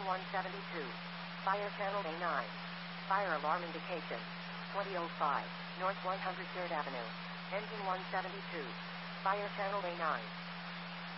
172. Fire channel A9. Fire alarm indication. 2005, North 103rd Avenue. Engine 172. Fire channel A9.